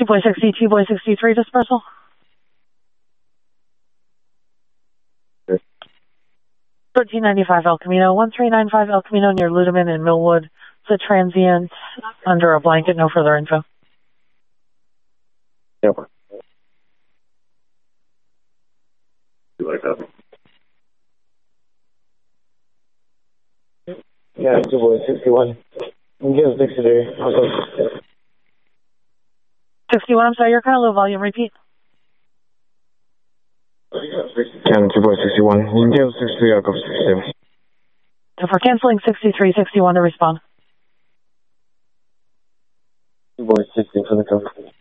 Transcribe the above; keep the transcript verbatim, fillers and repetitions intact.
Boy sixty, T Boy sixty-three dispersal. thirteen ninety-five El Camino, one three nine five El Camino near Ludeman in Millwood. It's a transient under a blanket, no further info. Yep. You like that? Yeah, Two Boy sixty-one. I'm getting sixty-three. sixty-one, I'm sorry, you're kind of low volume, repeat. Yeah, Two Boy sixty-one. You can cancel sixty-three, I'll go for sixty-two. If we're canceling sixty-three, sixty-one to respond. Two Boy sixty for the cover.